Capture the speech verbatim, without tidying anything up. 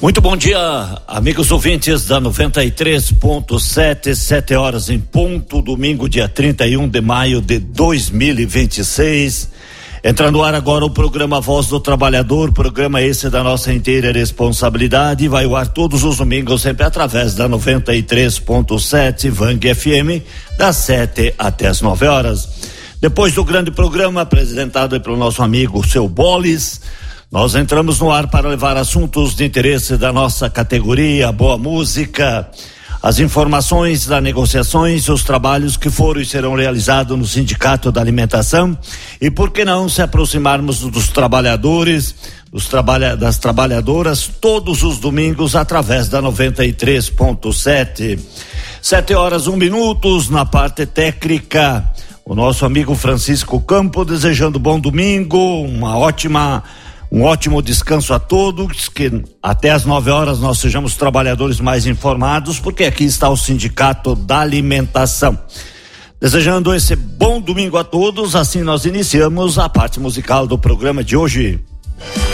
Muito bom dia, amigos ouvintes da noventa e três ponto sete, sete horas em ponto, domingo, dia trinta e um de maio de dois mil e vinte e seis. Entra no ar agora o programa Voz do Trabalhador, programa esse da nossa inteira responsabilidade, vai ao ar todos os domingos, sempre através da noventa e três ponto sete Vang F M, das sete até as nove horas. Depois do grande programa apresentado pelo nosso amigo Seu Bolis, nós entramos no ar para levar assuntos de interesse da nossa categoria, boa música, as informações das negociações, os trabalhos que foram e serão realizados no Sindicato da Alimentação e, por que não, se aproximarmos dos trabalhadores, dos trabalha, das trabalhadoras, todos os domingos através da noventa e três ponto sete. Sete horas, um minutos na parte técnica. O nosso amigo Francisco Campo desejando bom domingo, uma ótima Um ótimo descanso a todos, que até às nove horas nós sejamos trabalhadores mais informados, porque aqui está o Sindicato da Alimentação. Desejando esse bom domingo a todos, assim nós iniciamos a parte musical do programa de hoje.